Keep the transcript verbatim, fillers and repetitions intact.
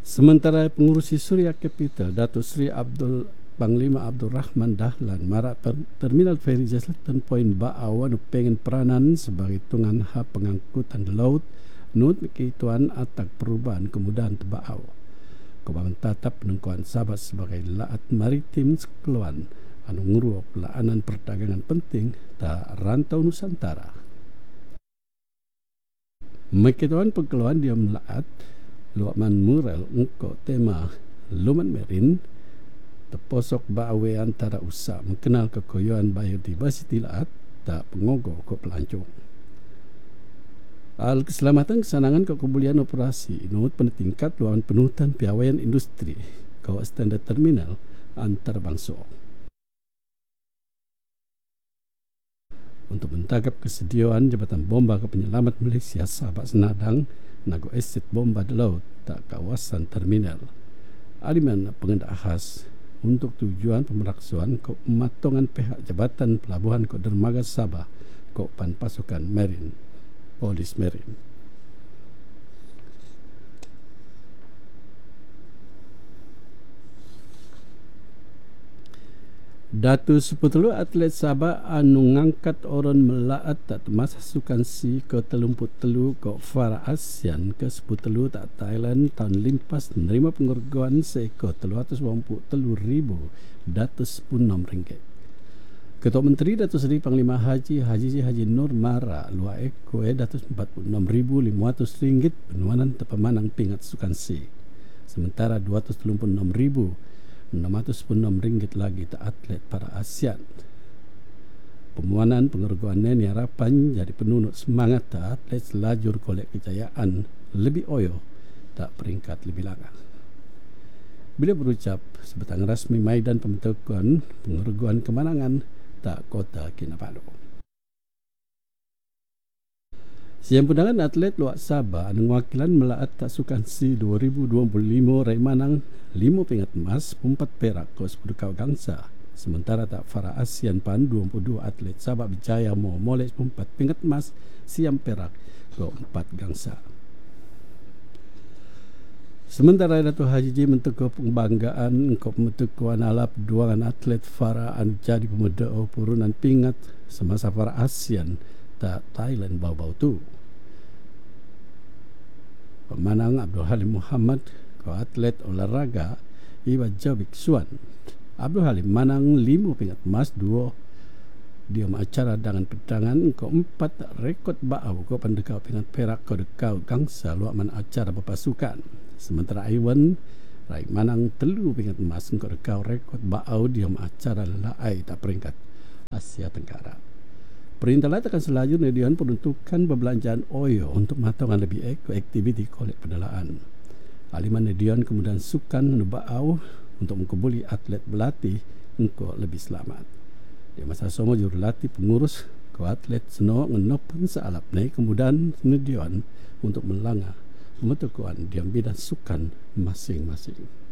Sementara pengurusi Surya Capital Datuk Seri Abdul Panglima Abdul Rahman Dahlan marak Terminal Feri Selatan Point Ba'au anu pengen peranan sebagai tungan hak pengangkutan laut nut keituan atak perubahan kemudahan Ba'au. Kebangan tatap penengkuan sahabat sebagai laat maritim sekeluan anu ngurup pelaanan perdagangan penting ta rantau Nusantara. Mekituan pengeluan dia melaat luakman mural engkau tema Luman Merin terposok bawe antara usaha mengenal kekoyoan biodiversiti laat tak pengogo ke pelancong. Al keselamatan kesanangan kekebulian operasi nut pentingkat luahan penutan piawaian industri kau standar terminal antarbangsa. Untuk mentagap kesediaan jabatan bomba ke penyelamat Malaysia sahabat senadang nago esit bomba di laut tak kawasan terminal. Aliman pengendak khas untuk tujuan pemeraksuan ke pematongan pihak Jabatan Pelabuhan ke Dermaga Sabah ke pan pasukan Marine, Polis Marine. Datu seputelu atlet Sabah anu ngangkat orang melaat tak termasuk sukan si ke telumput telu ke Fara ASEAN ke seputelu tak Thailand tahun limpas menerima penghargaan seekor telu ratus dua puluh telu ribu datus pun enam ringgit. Ketua Menteri Datuk Seri Panglima Haji Haji Haji Nur Mara luar ekor datus empat puluh enam ribu lima ratus ringgit penuanan terpemanang pingat sukan si. Sementara dua ratus tiga puluh enam ribu enam ratus enam ringgit lagi tak atlet para ASEAN. Pemuanan penghargaan ini harapan jadi penunut semangat tak atlet selajur kolek kejayaan lebih oyo tak peringkat lebih lama. Bila berucap sebatang rasmi maidan pembentukan penghargaan kemenangan tak Kota Kinabalu. Siang pundangan atlet luar Sabah anu wakilan melaat tak sukan si dua ribu dua puluh lima raih manang lima pingat emas, empat perak ke sepuluh kau gangsa. Sementara tak Fara ASEAN pan dua puluh dua atlet Sabah berjaya mau molek empat pingat emas, siam perak ke empat gangsa. Sementara Datuk Haji J menteguh pembanggaan ke pembentukan alap duangan atlet Fara anu jadi pemuda purunan pingat semasa Fara ASEAN tak Thailand bau-bau tu. Pemanang Abdul Halim Muhammad ke atlet olahraga Iwa Jabik Suan. Abdul Halim manang lima pingat emas dua dia acara dengan pedangan ke empat rekod ba'au ke pendekau pingat perak ke dekau gangsa luakman acara berpasukan. Sementara Iwan raih manang telu pingat emas ke dekau rekod ba'au dia acara lelai tak peringkat Asia Tenggara. Perintah lain akan selanjutnya dian peruntukan perbelanjaan oyo untuk matongan lebih ek aktiviti kolek pedalaan. Aliman dian kemudian sukan nuba'au untuk mengkebuli atlet berlatih untuk lebih selamat. Di masa sama jurulatih pengurus ke atlet seno ngenopen sealap naik kemudian dian untuk melanggar pembentukan diam bidang sukan masing-masing.